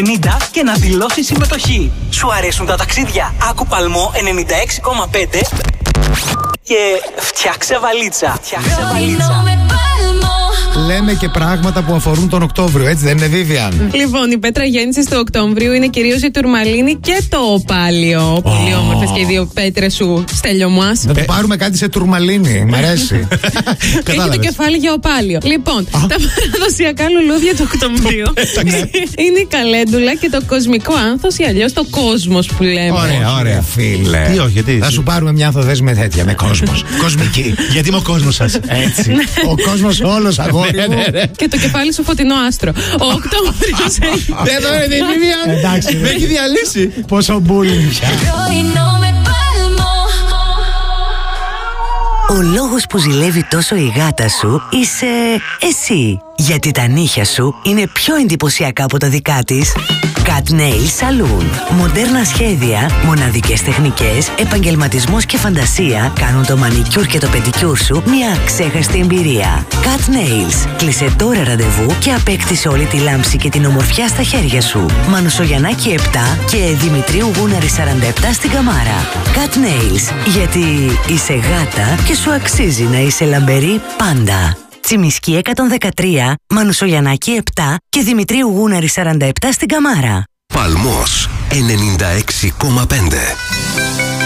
90 και να δηλώσεις συμμετοχή. Σου αρέσουν τα ταξίδια? Άκου Παλμό 96,5 και φτιάξε βαλίτσα. Φτιάξε βαλίτσα. Λέμε και πράγματα που αφορούν τον Οκτώβριο, έτσι δεν είναι, Βίβιαν? Λοιπόν, η Πέτρα γέννηση του Οκτωβρίου είναι κυρίως η τουρμαλίνη και το οπάλιο. Πολύ όμορφες και οι δύο πέτρες σου, Στέλιο μας. Να το πάρουμε κάτι σε τουρμαλίνη, μ' αρέσει. Έχει το κεφάλι για οπάλιο. Λοιπόν, τα παραδοσιακά λουλούδια του Οκτωβρίου είναι η καλέντουλα και το κοσμικό άνθος ή αλλιώς το κόσμος που λέμε. Ωραία, ωραία, φίλε. Τι όχι, γιατί? Θα σου πάρουμε μια ανθοδέσμη με τέτοια, με κόσμος. Κοσμική. Γιατί είμαι ο κόσμος σας. Έτσι. Ο κόσμος όλος, αγόρι μου. Και το κεφάλι σου φωτεινό άστρο. Ο Οκτώβριος έχει. Δεν το είναι η Βίβιαν. Εντάξει, με έχει διαλύσει. πόσο μπούλινγκ πια. Ο λόγος που ζηλεύει τόσο η γάτα σου είσαι εσύ. Γιατί τα νύχια σου είναι πιο εντυπωσιακά από τα δικά της. Cat Nail Saloon. Μοντέρνα σχέδια, μοναδικές τεχνικές, επαγγελματισμός και φαντασία κάνουν το μανικιούρ και το πεντικιούρ σου μια ξέχαστη εμπειρία. Cat Nails. Κλείσε τώρα ραντεβού και απέκτησε όλη τη λάμψη και την ομορφιά στα χέρια σου. Μανουσογιαννάκη 7 και Δημητρίου Γούναρη 47 στην Καμάρα. Cat Nails. Γιατί είσαι γάτα και σου αξίζει να είσαι λαμπερή πάντα. Τσιμισκή 113, Μανουσογιαννάκη 7 και Δημητρίου Γούναρη 47 στην Καμάρα. Παλμός 96,5.